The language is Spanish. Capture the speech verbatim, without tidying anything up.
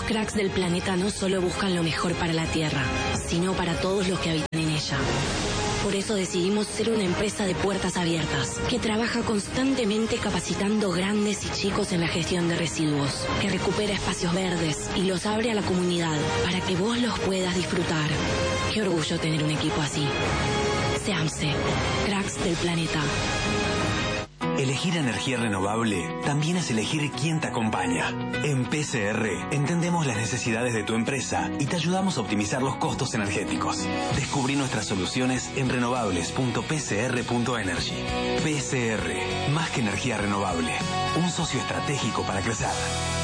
Cracks del planeta no solo buscan lo mejor para la Tierra, sino para todos los que habitan en ella. Por eso decidimos ser una empresa de puertas abiertas, que trabaja constantemente capacitando grandes y chicos en la gestión de residuos, que recupera espacios verdes y los abre a la comunidad para que vos los puedas disfrutar. Qué orgullo tener un equipo así. SEAMSE, Cracks del planeta. Elegir energía renovable también es elegir quién te acompaña. En P C R entendemos las necesidades de tu empresa y te ayudamos a optimizar los costos energéticos. Descubrí nuestras soluciones en renovables punto p c r punto energy. P C R, más que energía renovable, un socio estratégico para crecer.